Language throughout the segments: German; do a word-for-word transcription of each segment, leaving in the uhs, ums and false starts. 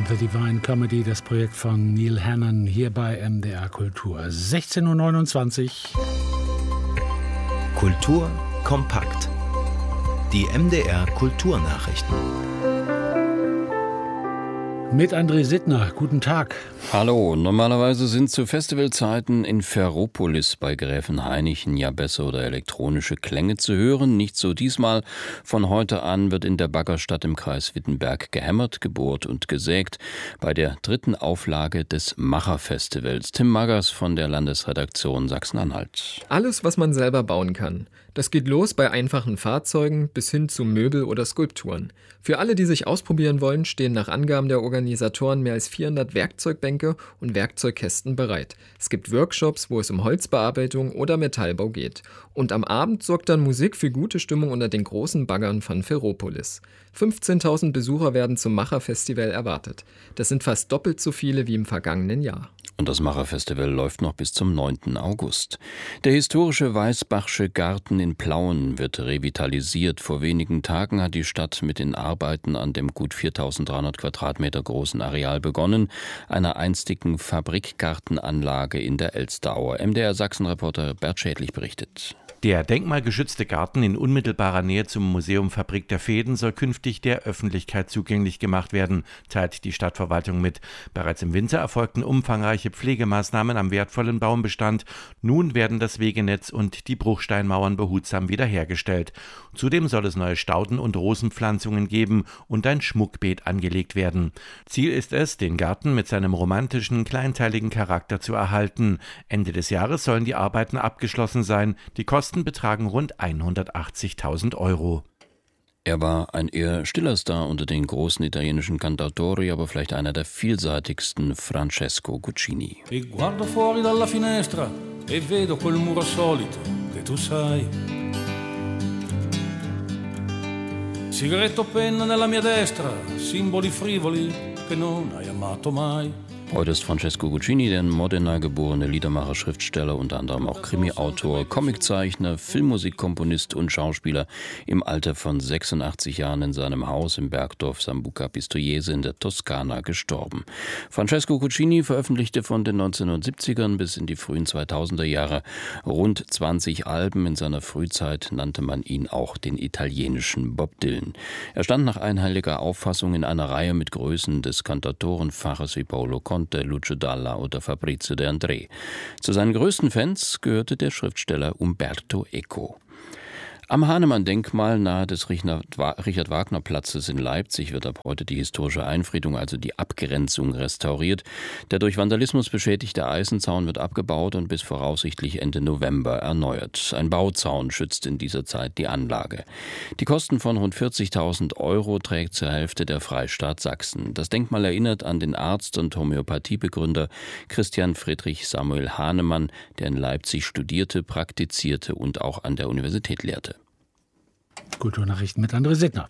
The Divine Comedy, das Projekt von Neil Hannon, hier bei M D R Kultur. sechzehn Uhr neunundzwanzig. Kultur kompakt. Die M D R Kulturnachrichten. Mit André Sittner, guten Tag. Hallo, normalerweise sind zu Festivalzeiten in Ferropolis bei Gräfenhainichen ja Bässe oder elektronische Klänge zu hören. Nicht so diesmal. Von heute an wird in der Baggerstadt im Kreis Wittenberg gehämmert, gebohrt und gesägt bei der dritten Auflage des Macherfestivals. Tim Maggers von der Landesredaktion Sachsen-Anhalt. Alles, was man selber bauen kann. Das geht los bei einfachen Fahrzeugen bis hin zu Möbel oder Skulpturen. Für alle, die sich ausprobieren wollen, stehen nach Angaben der Organisatoren mehr als vierhundert Werkzeugbänke und Werkzeugkästen bereit. Es gibt Workshops, wo es um Holzbearbeitung oder Metallbau geht. Und am Abend sorgt dann Musik für gute Stimmung unter den großen Baggern von Ferropolis. fünfzehntausend Besucher werden zum Macherfestival erwartet. Das sind fast doppelt so viele wie im vergangenen Jahr. Und das Macherfestival läuft noch bis zum neunten August. Der historische Weißbachsche Garten in Plauen wird revitalisiert. Vor wenigen Tagen hat die Stadt mit den Arbeiten an dem gut viertausenddreihundert Quadratmeter großen Areal begonnen, einer einstigen Fabrikgartenanlage in der Elsterauer. M D R Sachsen-Reporter Bert Schädlich berichtet. Der denkmalgeschützte Garten in unmittelbarer Nähe zum Museum Fabrik der Fäden soll künftig der Öffentlichkeit zugänglich gemacht werden, teilt die Stadtverwaltung mit. Bereits im Winter erfolgten umfangreiche Pflegemaßnahmen am wertvollen Baumbestand. Nun werden das Wegenetz und die Bruchsteinmauern behutsam wiederhergestellt. Zudem soll es neue Stauden und Rosenpflanzungen geben und ein Schmuckbeet angelegt werden. Ziel ist es, den Garten mit seinem romantischen, kleinteiligen Charakter zu erhalten. Ende des Jahres sollen die Arbeiten abgeschlossen sein. Die Kosten betragen rund hundertachtzigtausend Euro. Er war ein eher stiller Star unter den großen italienischen Cantautori, aber vielleicht einer der vielseitigsten, Francesco Guccini. E guardo fuori dalla finestra e vedo quel muro solito che tu sai. Sigaretto penna nella mia destra, simboli frivoli che non hai amato mai. Heute ist Francesco Guccini, der in Modena geborene Liedermacher, Schriftsteller, unter anderem auch Krimi-Autor, Comiczeichner, Filmmusikkomponist und Schauspieler, im Alter von sechsundachtzig Jahren in seinem Haus im Bergdorf Sambuca Pistoiese in der Toskana gestorben. Francesco Guccini veröffentlichte von den neunzehnhundertsiebzigern bis in die frühen zweitausender Jahre rund zwanzig Alben. In seiner Frühzeit nannte man ihn auch den italienischen Bob Dylan. Er stand nach einheitlicher Auffassung in einer Reihe mit Größen des Kantatorenfaches wie Paolo Conte, Lucio Dalla oder Fabrizio De André. Zu seinen größten Fans gehörte der Schriftsteller Umberto Eco. Am Hahnemann-Denkmal nahe des Richard-Wagner-Platzes in Leipzig wird ab heute die historische Einfriedung, also die Abgrenzung, restauriert. Der durch Vandalismus beschädigte Eisenzaun wird abgebaut und bis voraussichtlich Ende November erneuert. Ein Bauzaun schützt in dieser Zeit die Anlage. Die Kosten von rund vierzigtausend Euro trägt zur Hälfte der Freistaat Sachsen. Das Denkmal erinnert an den Arzt und Homöopathiebegründer Christian Friedrich Samuel Hahnemann, der in Leipzig studierte, praktizierte und auch an der Universität lehrte. Kulturnachrichten mit André Sittner.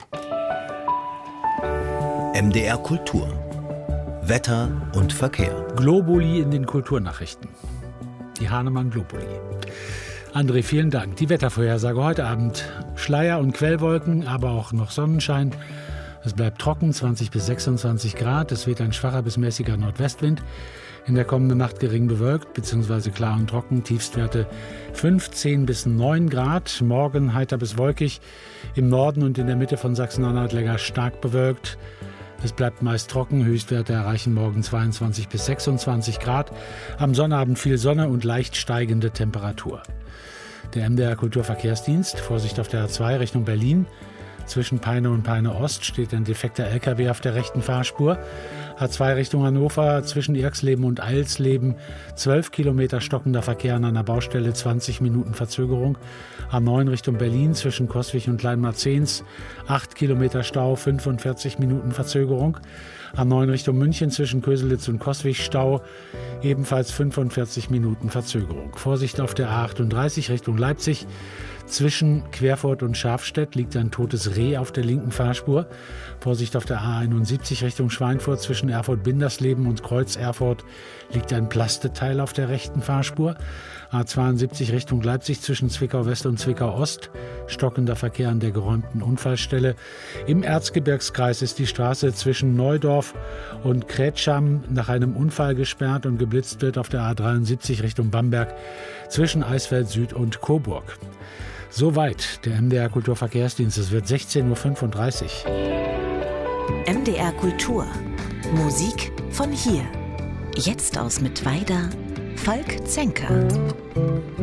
M D R Kultur. Wetter und Verkehr. Globuli in den Kulturnachrichten. Die Hahnemann Globuli. André, vielen Dank. Die Wettervorhersage heute Abend. Schleier und Quellwolken, aber auch noch Sonnenschein. Es bleibt trocken, zwanzig bis sechsundzwanzig Grad. Es weht ein schwacher bis mäßiger Nordwestwind. In der kommenden Nacht gering bewölkt bzw. klar und trocken, Tiefstwerte fünfzehn bis neun Grad. Morgen heiter bis wolkig, im Norden und in der Mitte von Sachsen-Anhalt länger stark bewölkt. Es bleibt meist trocken, Höchstwerte erreichen morgen zweiundzwanzig bis sechsundzwanzig Grad. Am Sonnabend viel Sonne und leicht steigende Temperatur. Der M D R Kulturverkehrsdienst, Vorsicht auf der A zwei Richtung Berlin. Zwischen Peine und Peine Ost steht ein defekter L K W auf der rechten Fahrspur. A zwei Richtung Hannover, zwischen Irxleben und Eilsleben, zwölf Kilometer stockender Verkehr an einer Baustelle, zwanzig Minuten Verzögerung. A neun Richtung Berlin, zwischen Coswig und Kleinmarzens, acht Kilometer Stau, fünfundvierzig Minuten Verzögerung. A neun Richtung München, zwischen Köselitz und Coswig Stau, ebenfalls fünfundvierzig Minuten Verzögerung. Vorsicht auf der A achtunddreißig Richtung Leipzig, Zwischen Querfurt und Schafstedt liegt ein totes Reh auf der linken Fahrspur. Vorsicht auf der A einundsiebzig Richtung Schweinfurt. Zwischen Erfurt-Bindersleben und Kreuz Erfurt liegt ein Plasteteil auf der rechten Fahrspur. A zweiundsiebzig Richtung Leipzig zwischen Zwickau West und Zwickau Ost. Stockender Verkehr an der geräumten Unfallstelle. Im Erzgebirgskreis ist die Straße zwischen Neudorf und Kretscham nach einem Unfall gesperrt und geblitzt wird auf der A dreiundsiebzig Richtung Bamberg zwischen Eisfeld Süd und Coburg. Soweit der M D R Kulturverkehrsdienst. Es wird sechzehn Uhr fünfunddreißig. M D R Kultur. Musik von hier. Jetzt aus Mittweida. Falk Zenker.